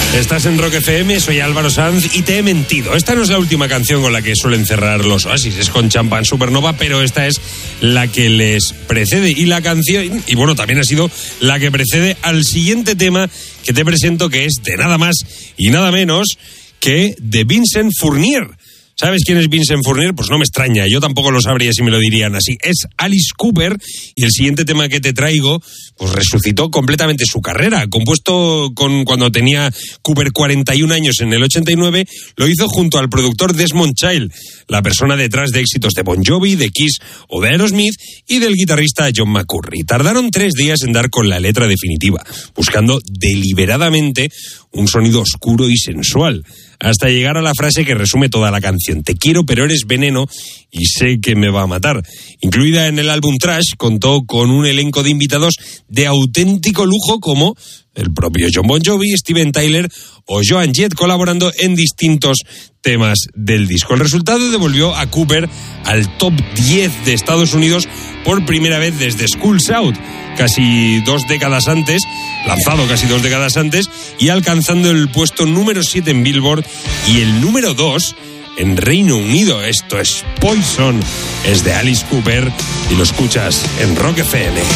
Estás en Rock FM, soy Álvaro Sanz y te he mentido. Esta no es la última canción con la que suelen cerrar los Oasis, es con Champagne Supernova, pero esta es la que les precede. Y la canción, y bueno, también ha sido la que precede al siguiente tema que te presento, que es de nada más y nada menos que de Vincent Fournier. ¿Sabes quién es Vincent Fournier? Pues no me extraña, yo tampoco lo sabría si me lo dirían así. Es Alice Cooper y el siguiente tema que te traigo pues resucitó completamente su carrera. Compuesto cuando tenía Cooper 41 años en el 89, lo hizo junto al productor Desmond Child, la persona detrás de éxitos de Bon Jovi, de Kiss o de Aerosmith y del guitarrista John McCurry. Tardaron 3 días en dar con la letra definitiva, buscando deliberadamente un sonido oscuro y sensual, hasta llegar a la frase que resume toda la canción: te quiero pero eres veneno y sé que me va a matar. Incluida en el álbum Trash, contó con un elenco de invitados de auténtico lujo como el propio John Bon Jovi, Steven Tyler o Joan Jett, colaborando en distintos temas del disco. El resultado devolvió a Cooper al top 10 de Estados Unidos por primera vez desde Schools Out, lanzado casi 2 décadas antes, y alcanzando el puesto número 7 en Billboard y el número 2 en Reino Unido. Esto es Poison, es de Alice Cooper y lo escuchas en Rock FM.